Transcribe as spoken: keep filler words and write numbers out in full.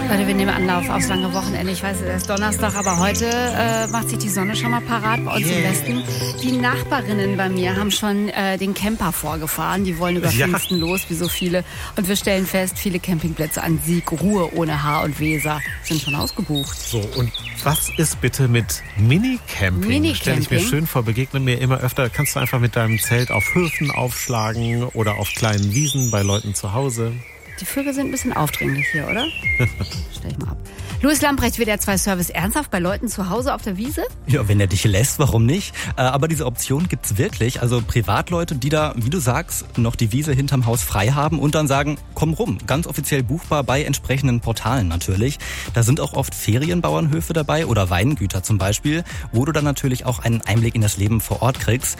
Leute, wir nehmen Anlauf aufs lange Wochenende. Ich weiß, es ist Donnerstag, aber heute äh, macht sich die Sonne schon mal parat bei uns yeah. im Westen. Die Nachbarinnen bei mir haben schon äh, den Camper vorgefahren. Die wollen über ja. Pfingsten los, wie so viele. Und wir stellen fest, viele Campingplätze an Sieg, Ruhe ohne Haar und Weser sind schon ausgebucht. So, und was ist bitte mit Minicamping? Minicamping? Stell ich mir schön vor, begegne mir immer öfter. Kannst du einfach mit deinem Zelt auf Höfen aufschlagen oder auf kleinen Wiesen bei Leuten zu Hause? Die Vögel sind ein bisschen aufdringlich hier, oder? Stell ich mal ab. Louis Lamprecht, W D R zwei Service, ernsthaft bei Leuten zu Hause auf der Wiese? Ja, wenn er dich lässt, warum nicht? Aber diese Option gibt's wirklich. Also Privatleute, die da, wie du sagst, noch die Wiese hinterm Haus frei haben und dann sagen, komm rum. Ganz offiziell buchbar bei entsprechenden Portalen natürlich. Da sind auch oft Ferienbauernhöfe dabei oder Weingüter zum Beispiel, wo du dann natürlich auch einen Einblick in das Leben vor Ort kriegst.